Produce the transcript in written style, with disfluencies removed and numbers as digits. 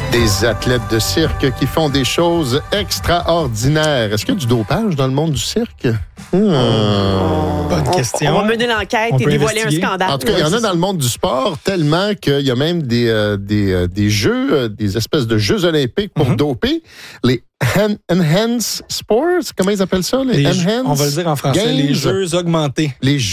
Des athlètes de cirque qui font des choses extraordinaires. Est-ce qu'il y a du dopage dans le monde du cirque? Bonne question. On va mener l'enquête et dévoiler un scandale. En tout cas, il y en a dans le monde du sport tellement qu'il y a même des jeux, des espèces de jeux olympiques pour doper. Les Enhance Sports, comment ils appellent ça? Les Enhance on va le dire en français, Games. les jeux augmentés. Les